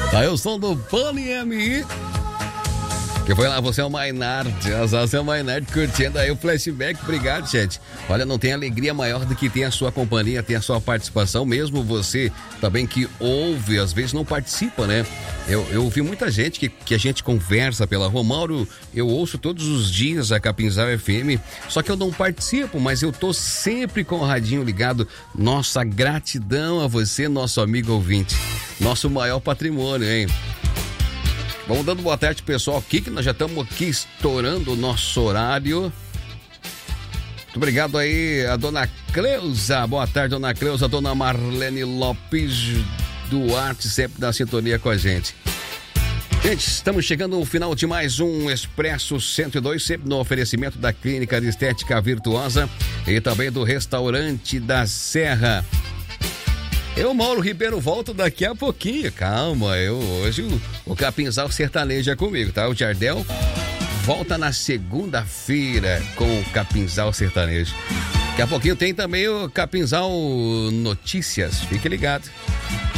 Aí o som do Pani M. Que foi lá, você é o Maynard, você é o Maynard curtindo aí o flashback. Obrigado, gente. Olha, não tem alegria maior do que ter a sua companhia, ter a sua participação, mesmo você também que ouve, às vezes não participa, né? Eu ouvi muita gente que a gente conversa pela rua. Mauro, eu ouço todos os dias a Capinzal FM, só que eu não participo, mas eu tô sempre com o radinho ligado. Nossa gratidão a você, nosso amigo ouvinte. Nosso maior patrimônio, hein? Vamos dando boa tarde, pessoal, aqui, que nós já estamos aqui estourando o nosso horário. Muito obrigado aí, a dona Cleusa. Boa tarde, dona Cleusa. Dona Marlene Lopes Duarte, sempre na sintonia com a gente. Gente, estamos chegando ao final de mais um Expresso 102, sempre no oferecimento da Clínica de Estética Virtuosa e também do Restaurante da Serra. Eu, Mauro Ribeiro, volto daqui a pouquinho. Calma, hoje o Capinzal sertanejo é comigo, tá? O Jardel volta na segunda-feira com o Capinzal sertanejo. Daqui a pouquinho tem também o Capinzal Notícias. Fique ligado.